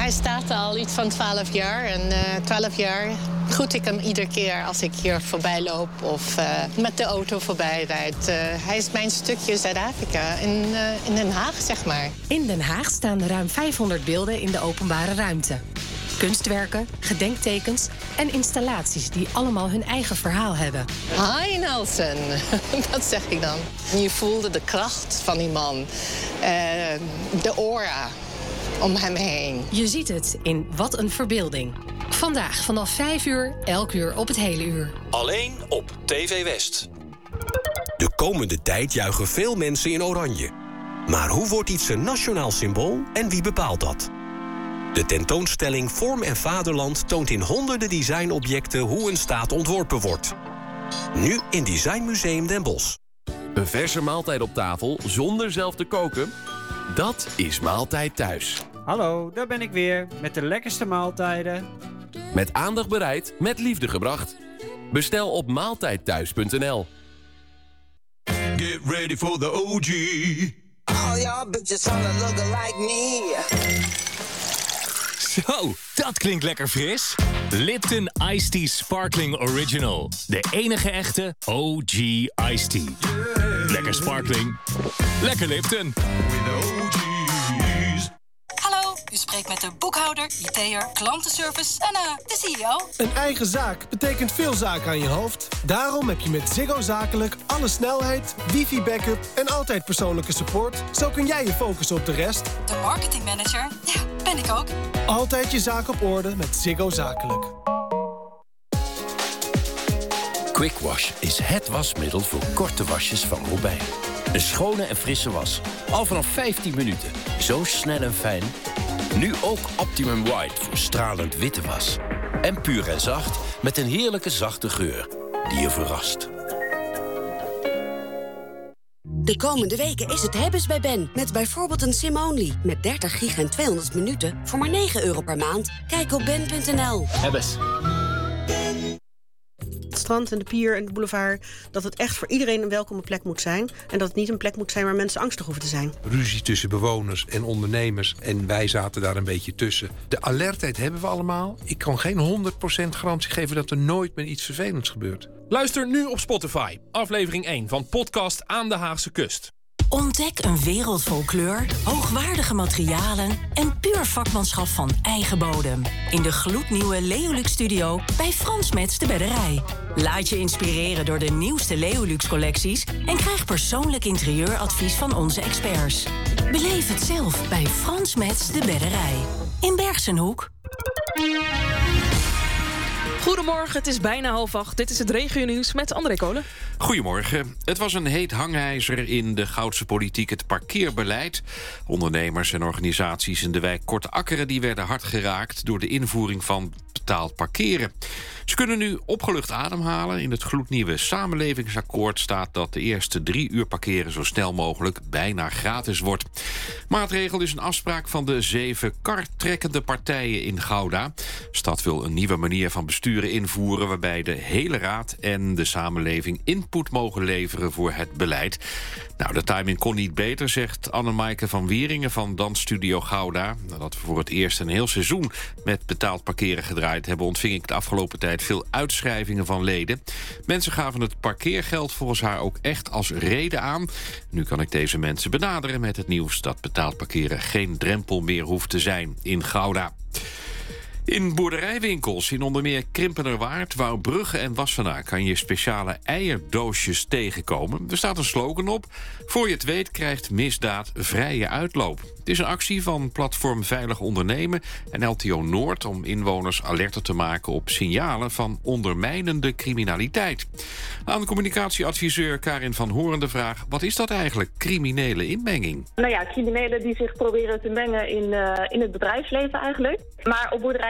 Hij staat al iets van 12 jaar. En 12 jaar groet ik hem iedere keer als ik hier voorbij loop of met de auto voorbij rijd. Hij is mijn stukje Zuid-Afrika in Den Haag, zeg maar. In Den Haag staan ruim 500 beelden in de openbare ruimte. Kunstwerken, gedenktekens en installaties die allemaal hun eigen verhaal hebben. Hi Nelson, dat zeg ik dan. Je voelde de kracht van die man, de aura om hem heen. Je ziet het in Wat een Verbeelding. Vandaag vanaf 5 uur, elk uur op het hele uur. Alleen op TV West. De komende tijd juichen veel mensen in oranje. Maar hoe wordt iets een nationaal symbool en wie bepaalt dat? De tentoonstelling Vorm en Vaderland toont in honderden designobjecten hoe een staat ontworpen wordt. Nu in Design Museum Den Bosch. Een verse maaltijd op tafel zonder zelf te koken? Dat is Maaltijd Thuis. Hallo, daar ben ik weer met de lekkerste maaltijden. Met aandacht bereid, met liefde gebracht. Bestel op maaltijdthuis.nl. Get ready for the OG. All y'all bitches wanna look like me. Zo, dat klinkt lekker fris. Lipton Iced Tea Sparkling Original. De enige echte OG Iced Tea. Yeah. Lekker sparkling. Lekker Lipton. Hallo, u spreekt met de boekhouder, IT'er, klantenservice en de CEO. Een eigen zaak betekent veel zaken aan je hoofd. Daarom heb je met Ziggo Zakelijk alle snelheid, wifi-backup en altijd persoonlijke support. Zo kun jij je focussen op de rest. De marketingmanager, ja, ben ik ook. Altijd je zaak op orde met Ziggo Zakelijk. Quick Wash is het wasmiddel voor korte wasjes van Robijn. Een schone en frisse was. Al vanaf 15 minuten. Zo snel en fijn. Nu ook Optimum White voor stralend witte was. En puur en zacht met een heerlijke zachte geur die je verrast. De komende weken is het hebbes bij Ben. Met bijvoorbeeld een sim-only. Met 30 gig en 200 minuten voor maar €9 per maand. Kijk op ben.nl. Hebbes. Het strand en de pier en de boulevard, dat het echt voor iedereen een welkome plek moet zijn. En dat het niet een plek moet zijn waar mensen angstig hoeven te zijn. Ruzie tussen bewoners en ondernemers en wij zaten daar een beetje tussen. De alertheid hebben we allemaal. Ik kan geen 100% garantie geven dat er nooit meer iets vervelends gebeurt. Luister nu op Spotify, aflevering 1 van podcast Aan de Haagse Kust. Ontdek een wereld vol kleur, hoogwaardige materialen en puur vakmanschap van eigen bodem. In de gloednieuwe Leolux Studio bij Frans Metz de Bedderij. Laat je inspireren door de nieuwste Leolux collecties en krijg persoonlijk interieuradvies van onze experts. Beleef het zelf bij Frans Metz de Bedderij. In Bergsenhoek. Goedemorgen, het is bijna 7:30. Dit is het regionieuws met André Kolen. Goedemorgen. Het was een heet hangijzer in de Goudse politiek, het parkeerbeleid. Ondernemers en organisaties in de wijk Korte Akkeren die werden hard geraakt door de invoering van betaald parkeren. Ze kunnen nu opgelucht ademhalen. In het gloednieuwe samenlevingsakkoord staat dat de eerste 3 uur parkeren zo snel mogelijk bijna gratis wordt. Maatregel is een afspraak van de 7 kartrekkende partijen in Gouda. De stad wil een nieuwe manier van besturen invoeren waarbij de hele raad en de samenleving input mogen leveren voor het beleid. Nou, de timing kon niet beter, zegt Annemaaike van Wieringen van Dansstudio Gouda. Nadat we voor het eerst een heel seizoen met betaald parkeren gedraaid hebben, ontving ik de afgelopen tijd veel uitschrijvingen van leden. Mensen gaven het parkeergeld volgens haar ook echt als reden aan. Nu kan ik deze mensen benaderen met het nieuws dat betaald parkeren geen drempel meer hoeft te zijn in Gouda. In boerderijwinkels in onder meer Krimpenerwaard, Wouwbrugge en Wassenaar kan je speciale eierdoosjes tegenkomen. Er staat een slogan op: voor je het weet krijgt misdaad vrije uitloop. Het is een actie van platform Veilig Ondernemen en LTO Noord om inwoners alerter te maken op signalen van ondermijnende criminaliteit. Aan communicatieadviseur Karin van Horen de vraag: wat is dat eigenlijk, criminele inmenging? Nou ja, criminelen die zich proberen te mengen in het bedrijfsleven eigenlijk. Maar op boerderijen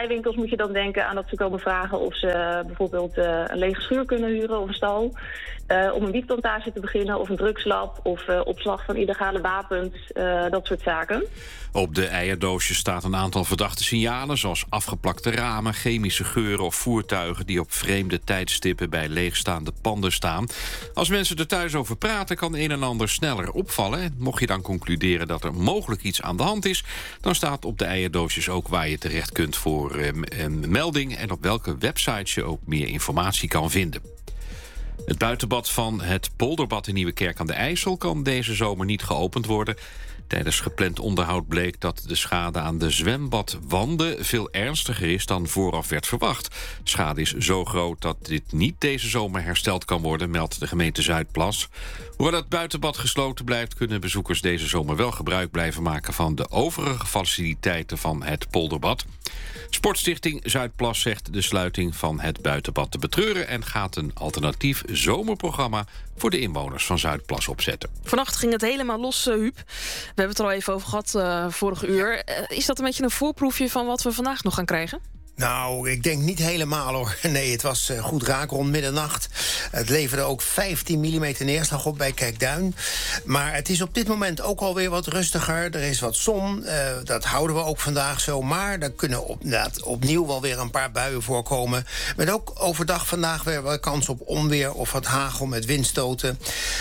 kledijwinkels moet je dan denken aan dat ze komen vragen of ze bijvoorbeeld een lege schuur kunnen huren of een stal. Om een wietplantage te beginnen of een drugslab of opslag van illegale wapens, dat soort zaken. Op de eierdoosjes staat een aantal verdachte signalen, zoals afgeplakte ramen, chemische geuren of voertuigen die op vreemde tijdstippen bij leegstaande panden staan. Als mensen er thuis over praten, kan een en ander sneller opvallen. En mocht je dan concluderen dat er mogelijk iets aan de hand is, dan staat op de eierdoosjes ook waar je terecht kunt voor een melding en op welke websites je ook meer informatie kan vinden. Het buitenbad van het Polderbad in Nieuwekerk aan de IJssel kan deze zomer niet geopend worden. Tijdens gepland onderhoud bleek dat de schade aan de zwembadwanden veel ernstiger is dan vooraf werd verwacht. Schade is zo groot dat dit niet deze zomer hersteld kan worden, meldt de gemeente Zuidplas. Hoewel het buitenbad gesloten blijft, kunnen bezoekers deze zomer wel gebruik blijven maken van de overige faciliteiten van het Polderbad. Sportstichting Zuidplas zegt de sluiting van het buitenbad te betreuren en gaat een alternatief zomerprogramma voor de inwoners van Zuidplas opzetten. Vannacht ging het helemaal los, Huub. We hebben het er al even over gehad vorige uur. Is dat een beetje een voorproefje van wat we vandaag nog gaan krijgen? Nou, ik denk niet helemaal hoor. Nee, het was goed raak rond middernacht. Het leverde ook 15 mm neerslag op bij Kijkduin. Maar het is op dit moment ook alweer wat rustiger. Er is wat zon, dat houden we ook vandaag zo. Maar er kunnen opnieuw wel weer een paar buien voorkomen. Met ook overdag vandaag weer wel kans op onweer of wat hagel met windstoten.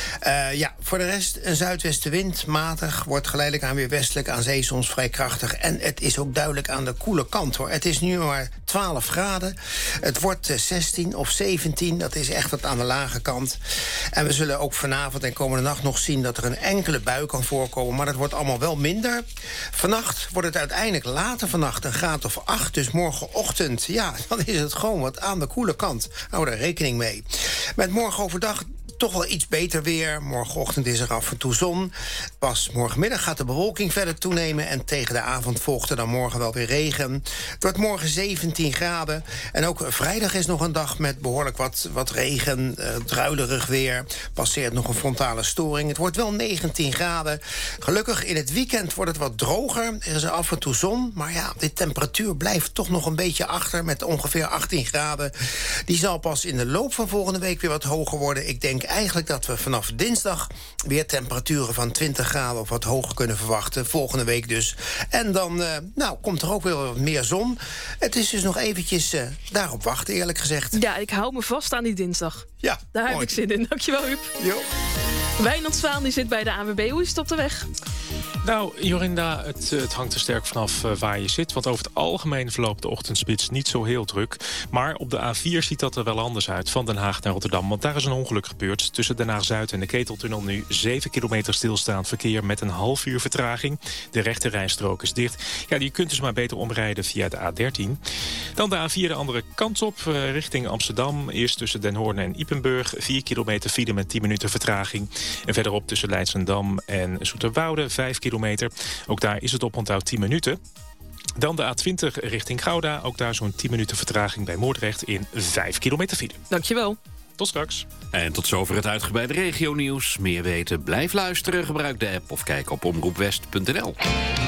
Voor de rest een zuidwestenwind, matig. Wordt geleidelijk aan weer westelijk, aan zee soms vrij krachtig. En het is ook duidelijk aan de koele kant hoor. Het is nu maar 12 graden. Het wordt 16 of 17. Dat is echt wat aan de lage kant. En we zullen ook vanavond en komende nacht nog zien dat er een enkele bui kan voorkomen. Maar dat wordt allemaal wel minder. Vannacht wordt het uiteindelijk later vannacht een graad of 8. Dus morgenochtend, dan is het gewoon wat aan de koele kant. Hou daar rekening mee. Met morgen overdag toch wel iets beter weer. Morgenochtend is er af en toe zon. Pas morgenmiddag gaat de bewolking verder toenemen en tegen de avond volgt er dan morgen wel weer regen. Het wordt morgen 17 graden. En ook vrijdag is nog een dag met behoorlijk wat regen, druilerig weer. Passeert nog een frontale storing. Het wordt wel 19 graden. Gelukkig in het weekend wordt het wat droger. Er is er af en toe zon. Maar de temperatuur blijft toch nog een beetje achter met ongeveer 18 graden. Die zal pas in de loop van volgende week weer wat hoger worden. Ik denk eigenlijk dat we vanaf dinsdag weer temperaturen van 20 graden of wat hoger kunnen verwachten. Volgende week dus. En dan komt er ook weer wat meer zon. Het is dus nog eventjes daarop wachten, eerlijk gezegd. Ja, ik hou me vast aan die dinsdag. Ja, daar heb ik zin in. Dankjewel, Huub. Jo. Wijnand Zwaan die zit bij de ANWB. Hoe is het op de weg? Nou, Jorinda, het hangt er sterk vanaf waar je zit. Want over het algemeen verloopt de ochtendspits niet zo heel druk. Maar op de A4 ziet dat er wel anders uit, van Den Haag naar Rotterdam. Want daar is een ongeluk gebeurd. Tussen Den Haag-Zuid en de Keteltunnel nu 7 kilometer stilstaand verkeer met een half uur vertraging. De rechte rijstrook is dicht. Ja, je kunt dus maar beter omrijden via de A13. Dan de A4 de andere kant op, richting Amsterdam. Eerst tussen Den Hoorn en Ypenburg. 4 kilometer file met 10 minuten vertraging. En verderop tussen Leidschendam en Zoeterwoude 5 kilometer. Ook daar is het oponthoud 10 minuten. Dan de A20 richting Gouda. Ook daar zo'n 10 minuten vertraging bij Moordrecht in 5 kilometer file. Dankjewel. Tot straks. En tot zover het uitgebreide regionieuws. Meer weten, blijf luisteren, gebruik de app of kijk op omroepwest.nl.